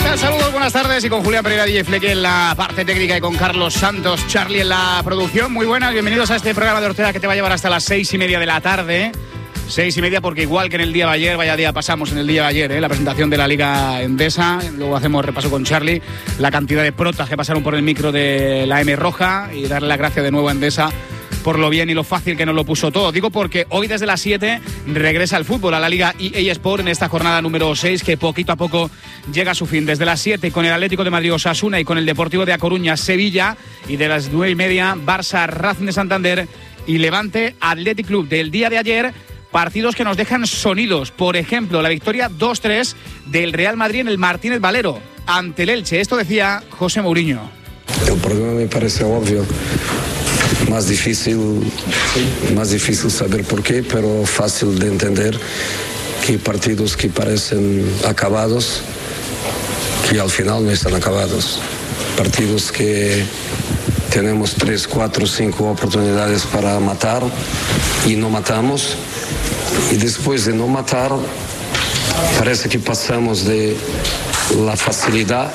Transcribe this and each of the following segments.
Cordial saludos, buenas tardes, y con Julián Pereira, DJ Fleque en la parte técnica y con Carlos Santos, Charlie en la producción. Muy buenas, bienvenidos a este programa de Ortega que te va a llevar hasta las 6:30 de la tarde. 6:30, porque igual que en el día de ayer, vaya día pasamos en el día de ayer, la presentación de la Liga Endesa. Luego hacemos repaso con Charlie, la cantidad de protas que pasaron por el micro de la M Roja, y darle las gracias de nuevo a Endesa por lo bien y lo fácil que nos lo puso todo. Digo porque hoy desde las 7 regresa el fútbol a la Liga EA Sport en esta jornada número 6, que poquito a poco llega a su fin. Desde las 7 con el Atlético de Madrid Osasuna y con el Deportivo de A Coruña Sevilla, y de las 9:30 Barça Racing de Santander y Levante Athletic Club. Del día de ayer, partidos que nos dejan sonidos. Por ejemplo, la victoria 2-3 del Real Madrid en el Martínez Valero ante el Elche. Esto decía José Mourinho. El problema me parece obvio. Más difícil saber por qué, pero fácil de entender que partidos que parecen acabados, que al final no están acabados. Partidos que tenemos 3, 4, 5 oportunidades para matar y no matamos. Y después de no matar, parece que pasamos de la facilidad,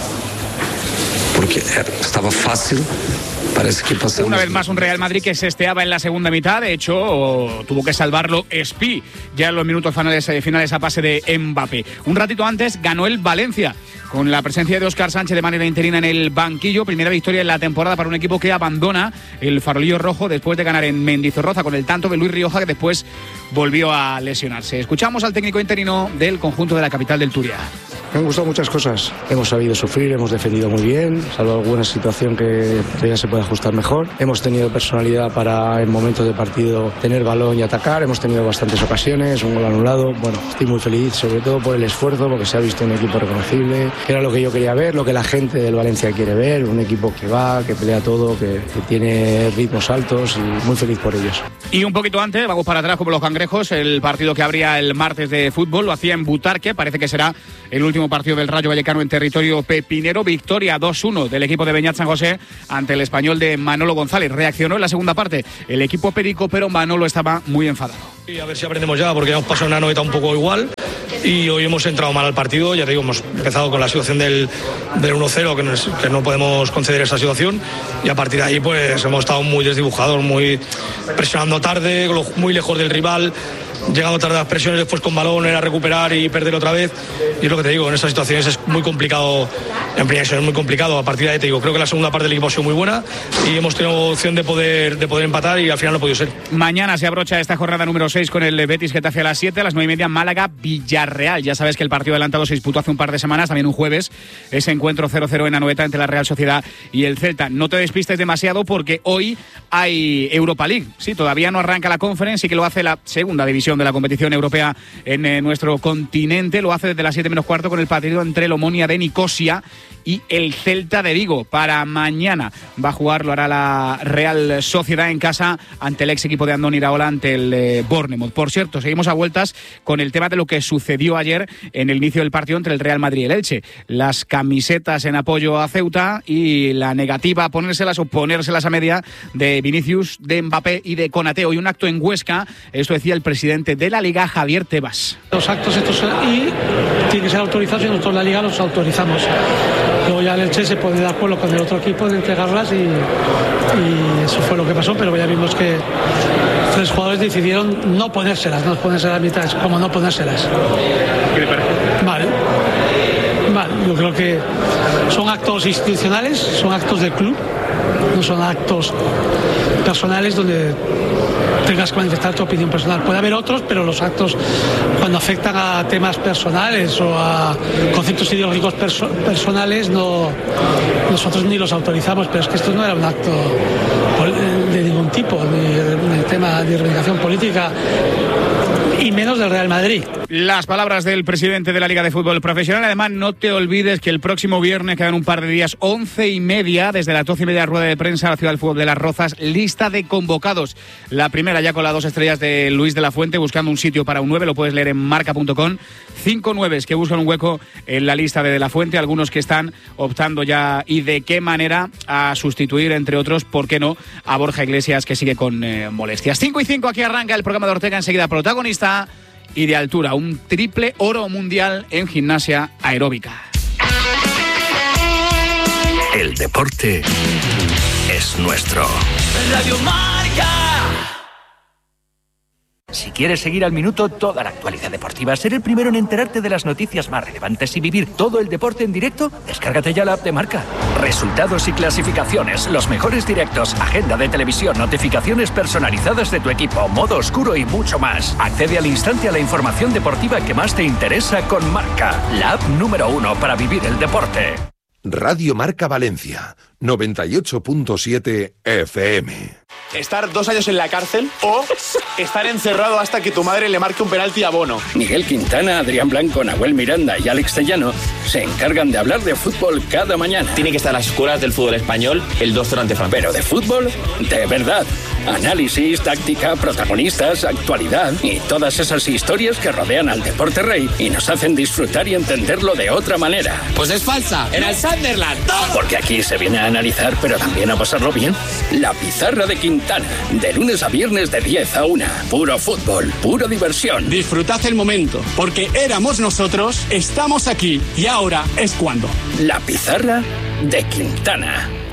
porque estaba fácil. Parece que pasamos. Una vez más un Real Madrid que se esteaba en la segunda mitad. De hecho, tuvo que salvarlo Espí ya en los minutos finales a pase de Mbappé. Un ratito antes ganó el Valencia, con la presencia de Óscar Sánchez de manera interina en el banquillo. Primera victoria en la temporada para un equipo que abandona el farolillo rojo después de ganar en Mendizorroza, con el tanto de Luis Rioja, que después volvió a lesionarse. Escuchamos al técnico interino del conjunto de la capital del Turia. Me han gustado muchas cosas. Hemos sabido sufrir, hemos defendido muy bien, salvo alguna situación que todavía se puede ajustar mejor. Hemos tenido personalidad para, en momentos de partido, tener balón y atacar. Hemos tenido bastantes ocasiones, un gol anulado. Bueno, estoy muy feliz, sobre todo por el esfuerzo, porque se ha visto un equipo reconocible, que era lo que yo quería ver, lo que la gente del Valencia quiere ver, un equipo que va, que pelea todo, que tiene ritmos altos, y muy feliz por ellos. Y un poquito antes, vamos para atrás como los cangrejos, el partido que habría el martes de fútbol lo hacía en Butarque. Parece que será el último partido del Rayo Vallecano en territorio pepinero. Victoria 2-1 del equipo de Beñat San José ante el Español de Manolo González. Reaccionó en la segunda parte el equipo perico, pero Manolo estaba muy enfadado. Y a ver si aprendemos ya, porque hemos pasado una noveta un poco igual y hoy hemos entrado mal al partido. Ya te digo, hemos empezado con la situación del 1-0, que no podemos conceder esa situación, y a partir de ahí pues hemos estado muy desdibujados, muy presionando tarde, muy lejos del rival, llegando tarde a las presiones, después con balón era recuperar y perder otra vez. Y es lo que te digo, en estas situaciones es muy complicado. En primera división es muy complicado. A partir de ahí te digo, creo que la segunda parte del equipo ha sido muy buena y hemos tenido opción de poder empatar, y al final no ha podido ser. Mañana se abrocha esta jornada número 6 con el Betis Getafe a las 7, a las 9:30 Málaga Villarreal. Ya sabes que el partido adelantado se disputó hace un par de semanas, también un jueves, ese encuentro 0-0 en Anoeta entre la Real Sociedad y el Celta. No te despistes demasiado, porque hoy hay Europa League. Sí, todavía no arranca la Conference, y que lo hace la segunda división de la competición europea en nuestro continente. Lo hace desde las 7 menos cuarto con el partido entre el Omonia de Nicosia y el Celta de Vigo. Para mañana va a jugar, lo hará la Real Sociedad en casa ante el ex equipo de Andoni Iraola, ante el Bournemouth. Por cierto, seguimos a vueltas con el tema de lo que sucedió ayer en el inicio del partido entre el Real Madrid y el Elche. Las camisetas en apoyo a Ceuta y la negativa a ponérselas o ponérselas a media de Vinicius, de Mbappé y de Konaté. Hoy un acto en Huesca, esto decía el presidente de la Liga, Javier Tebas. Los actos estos y tienen que ser autorizados, y nosotros la Liga los autorizamos. Luego ya el Elche se pone de acuerdo con el otro equipo de entregarlas, y eso fue lo que pasó, pero ya vimos que 3 jugadores decidieron no ponérselas a mitad, es como no ponérselas. ¿Qué le parece? Vale, yo creo que son actos institucionales, son actos del club, no son actos personales donde tengas que manifestar tu opinión personal. Puede haber otros, pero los actos, cuando afectan a temas personales o a conceptos ideológicos personales, nosotros ni los autorizamos. Pero es que esto no era un acto de ningún tipo, ni tema de reivindicación política, y menos del Real Madrid. Las palabras del presidente de la Liga de Fútbol Profesional. Además, no te olvides que el próximo viernes, quedan un par de días, 11:30, desde las 12:30, rueda de prensa a la Ciudad del Fútbol de Las Rozas, lista de convocados. La primera ya con las 2 estrellas de Luis de la Fuente, buscando un sitio para un 9, lo puedes leer en marca.com. 5 9s que buscan un hueco en la lista de la Fuente, algunos que están optando ya, y de qué manera, a sustituir, entre otros, ¿por qué no?, a Borja Iglesias, que sigue con molestias. 5:05, aquí arranca el programa de Ortega, enseguida protagonista y de altura, un triple oro mundial en gimnasia aeróbica. el deporte es nuestro. Radio Marca. Si quieres seguir al minuto toda la actualidad deportiva, ser el primero en enterarte de las noticias más relevantes y vivir todo el deporte en directo, descárgate ya la app de Marca. Resultados y clasificaciones, los mejores directos, agenda de televisión, notificaciones personalizadas de tu equipo, modo oscuro y mucho más. Accede al instante a la información deportiva que más te interesa con Marca, la app número 1 para vivir el deporte. Radio Marca Valencia, 98.7 FM. Estar 2 años en la cárcel o estar encerrado hasta que tu madre le marque un penalti a Bono. Miguel Quintana, Adrián Blanco, Nahuel Miranda y Alex Tellano se encargan de hablar de fútbol cada mañana. Tiene que estar en las escuelas del fútbol español el 2-0 ante Francia. Pero de fútbol, de verdad. Análisis, táctica, protagonistas, actualidad y todas esas historias que rodean al deporte rey y nos hacen disfrutar y entenderlo de otra manera. Pues es falsa, en el Sunderland. Porque aquí se viene a analizar, pero también a pasarlo bien. La Pizarra de Quintana, de lunes a viernes de 10 a 1. Puro fútbol, pura diversión. Disfrutad el momento, porque éramos nosotros, estamos aquí y ahora es cuando. La Pizarra de Quintana.